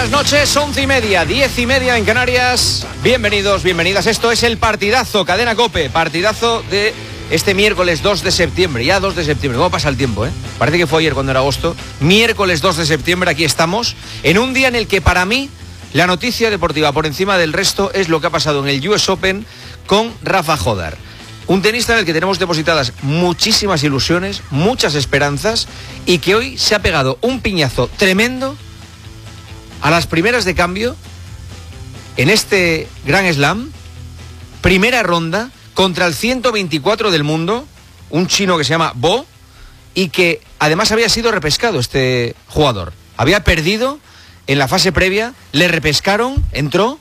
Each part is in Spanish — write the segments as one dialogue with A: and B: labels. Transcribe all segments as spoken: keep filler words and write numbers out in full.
A: buenas noches, once y media, diez y media en Canarias. Bienvenidos, bienvenidas. Esto es el partidazo, Cadena COPE, partidazo de este miércoles dos de septiembre. Ya dos de septiembre, ¿cómo pasa el tiempo, eh? Parece que fue ayer cuando era agosto. Miércoles dos de septiembre, aquí estamos, en un día en el que para mí la noticia deportiva por encima del resto es lo que ha pasado en el U S Open con Rafa Jodar. Un tenista en el que tenemos depositadas muchísimas ilusiones, muchas esperanzas, y que hoy se ha pegado un piñazo tremendo a las primeras de cambio en este Grand Slam, primera ronda contra el ciento veinticuatro del mundo, un chino que se llama Bo, y que además había sido repescado este jugador. Había perdido en la fase previa, le repescaron, entró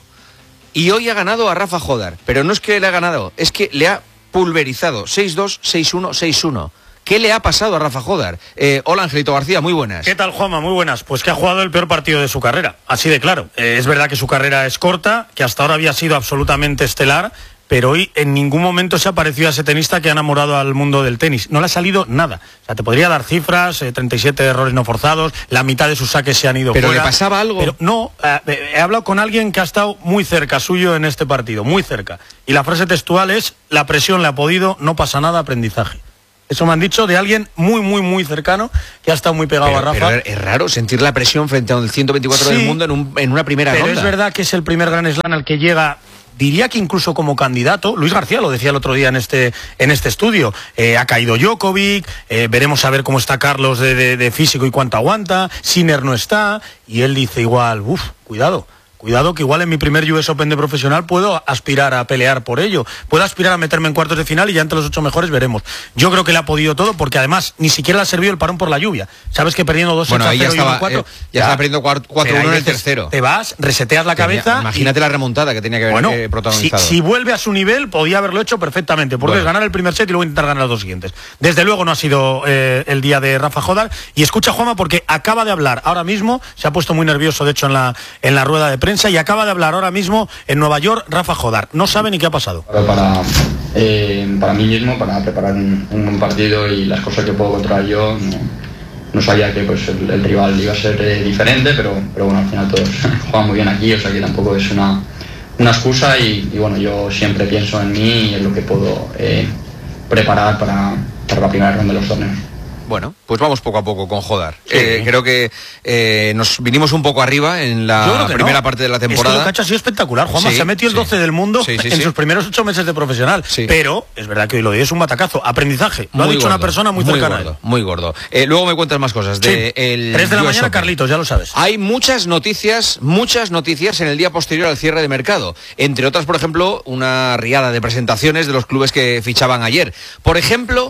A: y hoy ha ganado a Rafa Jodar. Pero no es que le ha ganado, es que le ha pulverizado seis dos, seis uno, seis uno. ¿Qué le ha pasado a Rafa Jodar? Eh, hola, Angelito García, muy buenas.
B: ¿Qué tal, Juanma? Muy buenas. Pues que ha jugado el peor partido de su carrera, así de claro. Eh, es verdad que su carrera es corta, que hasta ahora había sido absolutamente estelar, pero hoy en ningún momento se ha parecido a ese tenista que ha enamorado al mundo del tenis. No le ha salido nada. O sea, te podría dar cifras, eh, treinta y siete errores no forzados, la mitad de sus saques se han ido
A: ¿Pero
B: fuera.
A: le pasaba algo?
B: Pero no, eh, he hablado con alguien que ha estado muy cerca suyo en este partido, muy cerca. Y la frase textual es: la presión le ha podido, no pasa nada, aprendizaje. Eso me han dicho de alguien muy, muy, muy cercano que ha estado muy pegado
A: pero,
B: a Rafa.
A: Pero es raro sentir la presión frente al ciento veinticuatro sí, del mundo en, un, en una primera
B: pero
A: ronda.
B: Pero es verdad que es el primer Grand Slam al que llega, diría que incluso como candidato. Luis García lo decía el otro día en este, en este estudio. Eh, ha caído Djokovic, eh, veremos a ver cómo está Carlos de, de, de físico y cuánto aguanta. Sinner no está. Y él dice igual, uff, cuidado. Cuidado que igual en mi primer U S Open de profesional puedo aspirar a pelear por ello. Puedo aspirar a meterme en cuartos de final y ya entre los ocho mejores veremos. Yo creo que le ha podido todo porque además ni siquiera le ha servido el parón por la lluvia. Sabes que perdiendo dos
A: bueno,
B: sets a cero
A: ya estaba,
B: y uno cuatro...
A: Eh, ya, ya estaba perdiendo cuatro uno en el tercero.
B: Te vas, reseteas la
A: tenía,
B: cabeza...
A: Imagínate
B: y...
A: la remontada que tenía que haber
B: bueno,
A: eh, protagonizado.
B: Si, si vuelve a su nivel, podía haberlo hecho perfectamente. Porque bueno. es ganar el primer set y luego intentar ganar los dos siguientes. Desde luego no ha sido eh, el día de Rafa Jodar. Y escucha, Juanma, porque acaba de hablar ahora mismo, se ha puesto muy nervioso, de hecho, en la, en la rueda de prensa, y acaba de hablar ahora mismo en Nueva York Rafa Jodar. No sabe ni qué ha pasado.
C: Para, eh, para mí mismo, para preparar un, un buen partido y las cosas que puedo controlar yo, no, no sabía que pues, el, el rival iba a ser eh, diferente, pero, pero bueno, al final todos juegan muy bien aquí, o sea que tampoco es una, una excusa y, y bueno, yo siempre pienso en mí y en lo que puedo eh, preparar para, para la primera ronda de los torneos.
A: Bueno, pues vamos poco a poco con Jodar. Sí. Eh, creo que eh, nos vinimos un poco arriba en la primera no. parte de la temporada.
B: Es que lo que ha hecho ha sido espectacular, Juanma. Sí, se ha metido el doce sí. del mundo sí, sí, en sí. sus primeros ocho meses de profesional. Sí. Pero es verdad que hoy lo de hoy es un batacazo. Aprendizaje. Lo muy ha dicho gordo, una persona muy, muy cercana.
A: Gordo, muy gordo. Eh, luego me cuentas más cosas. De
B: sí.
A: el
B: tres de la
A: U S
B: mañana,
A: Open.
B: Carlitos, ya lo sabes.
A: Hay muchas noticias, muchas noticias en el día posterior al cierre de mercado. Entre otras, por ejemplo, una riada de presentaciones de los clubes que fichaban ayer. Por ejemplo,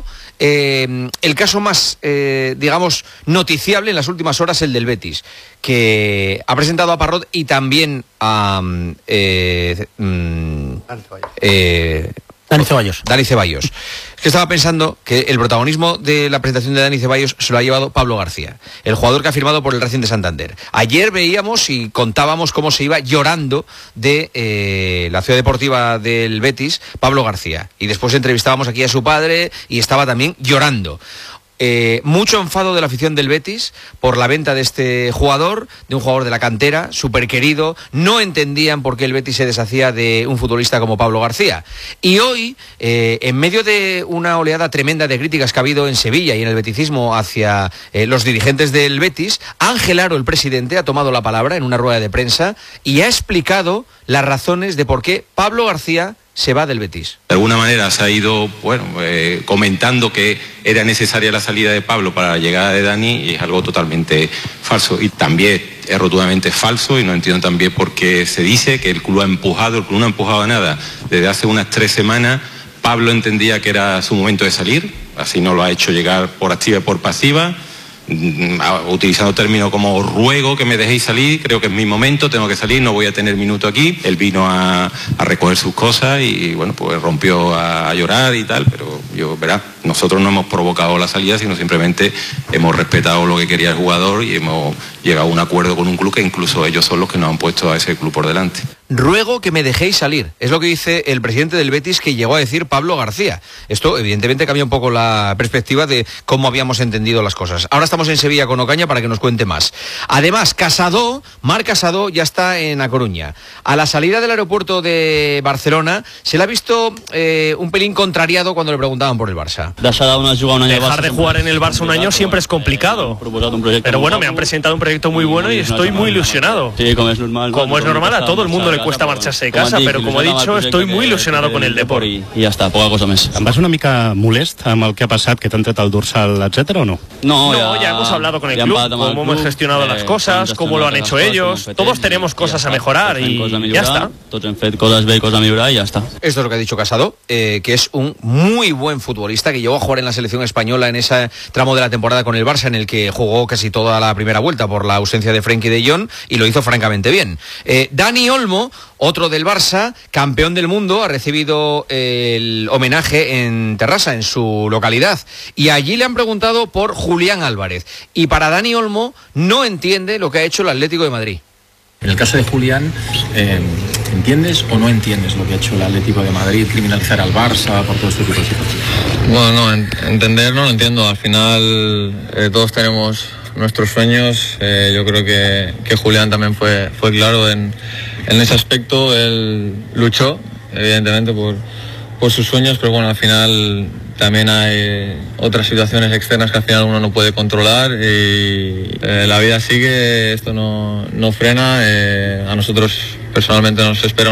A: eh, el caso más... Eh, digamos, noticiable en las últimas horas, el del Betis, que ha presentado a Parrot y también a eh, eh,
B: Dani Ceballos.
A: Dani Ceballos. Es que estaba pensando que el protagonismo de la presentación de Dani Ceballos se lo ha llevado Pablo García, el jugador que ha firmado por el Racing de Santander. Ayer veíamos y contábamos cómo se iba llorando de eh, la ciudad deportiva del Betis, Pablo García. Y después entrevistábamos aquí a su padre y estaba también llorando. Eh, mucho enfado de la afición del Betis por la venta de este jugador, de un jugador de la cantera, súper querido. No entendían por qué el Betis se deshacía de un futbolista como Pablo García. Y hoy, eh, en medio de una oleada tremenda de críticas que ha habido en Sevilla y en el beticismo hacia eh, los dirigentes del Betis, Ángel Aro, el presidente, ha tomado la palabra en una rueda de prensa y ha explicado las razones de por qué Pablo García se va del Betis.
D: De alguna manera se ha ido, bueno, eh, comentando que era necesaria la salida de Pablo para la llegada de Dani, y es algo totalmente falso. Y también es rotundamente falso, y no entiendo también por qué se dice que el club ha empujado, el club no ha empujado nada. Desde hace unas tres semanas Pablo entendía que era su momento de salir, así no lo ha hecho llegar por activa y por pasiva, utilizando términos como ruego que me dejéis salir, creo que es mi momento, tengo que salir, no voy a tener minuto aquí. Él vino a, a recoger sus cosas y bueno, pues rompió a, a llorar y tal, pero yo, verá, nosotros no hemos provocado la salida, sino simplemente hemos respetado lo que quería el jugador y hemos llegado a un acuerdo con un club que incluso ellos son los que nos han puesto a ese club por delante.
A: Ruego que me dejéis salir, es lo que dice el presidente del Betis, que llegó a decir Pablo García. Esto evidentemente cambia un poco la perspectiva de cómo habíamos entendido las cosas. Ahora estamos en Sevilla con Ocaña para que nos cuente más. Además, Casado, Marc Casado ya está en A Coruña. A la salida del aeropuerto de Barcelona se le ha visto eh, un pelín contrariado cuando le preguntaban por el Barça.
B: Dejar de jugar en el Barça un año siempre es complicado. Pero bueno, me han presentado un proyecto muy bueno y estoy muy ilusionado. Como es normal, a todo el mundo le cuesta marxar-se de casa, però com he dicho, estoy muy ilusionado con el deporte.
E: I ja està, poca cosa més.
F: Em vas una mica molest amb el que ha passat, que t'han tret el dorsal, etcétera, o no?
B: No, no ya, ya hemos hablado con el club, cómo hemos gestionado eh, las cosas, cómo lo han hecho ellos. Todos tenemos cosas a mejorar y ya está.
E: Tots hem fet coses bé i coses a millorar i ja està.
A: Esto es lo que ha dicho Casado, eh, que es un muy buen futbolista, que llegó a jugar en la selección española en ese tramo de la temporada con el Barça, en el que jugó casi toda la primera vuelta por la ausencia de Frenkie de Jong, y lo hizo francamente bien. Eh, Dani Olmo, otro del Barça, campeón del mundo, ha recibido el homenaje en Terrassa, en su localidad, y allí le han preguntado por Julián Álvarez, y para Dani Olmo no entiende lo que ha hecho el Atlético de Madrid.
G: En el caso de Julián, eh, ¿entiendes o no entiendes lo que ha hecho el Atlético de Madrid, criminalizar al Barça por todo este tipo de situaciones?
H: Bueno, no, en, entender no lo entiendo. Al final eh, todos tenemos nuestros sueños. Eh, yo creo que, que Julián también fue, fue claro en, en ese aspecto. Él luchó, evidentemente, por, por sus sueños, pero bueno, al final también hay otras situaciones externas que al final uno no puede controlar y eh, la vida sigue, esto no, no frena. Eh, a nosotros personalmente nos espera